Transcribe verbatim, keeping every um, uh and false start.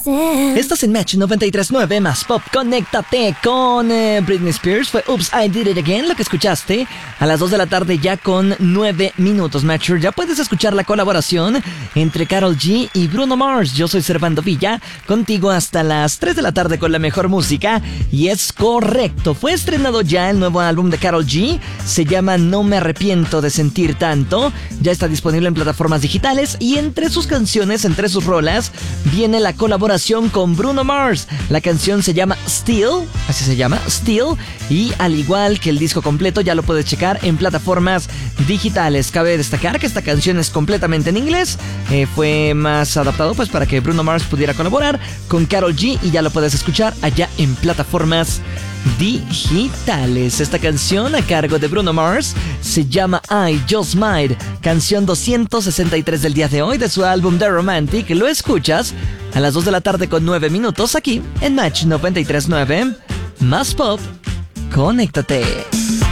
Estás en Match noventa y tres punto nueve más Pop. Conéctate con eh, Britney Spears. Fue Oops, I Did It Again lo que escuchaste a las dos de la tarde ya con nueve minutos. Matcher, ya puedes escuchar la colaboración entre Karol G y Bruno Mars. Yo soy Servando Villa, contigo hasta las tres de la tarde con la mejor música. Y es correcto, fue estrenado ya el nuevo álbum de Karol G. Se llama No Me Arrepiento de Sentir Tanto. Ya está disponible en plataformas digitales y entre sus canciones, entre sus rolas, viene la colaboración con Bruno Mars. La canción se llama Still, así se llama, Still, y al igual que el disco completo ya lo puedes checar en plataformas digitales. Cabe destacar que esta canción es completamente en inglés, eh, fue más adaptado pues para que Bruno Mars pudiera colaborar con Karol G y ya lo puedes escuchar allá en plataformas digitales. Esta canción a cargo de Bruno Mars se llama I Just Might, canción doscientos sesenta y tres del día de hoy de su álbum The Romantic. Lo escuchas a las dos de la tarde con nueve minutos aquí en Match noventa y tres punto nueve más Pop. Conéctate.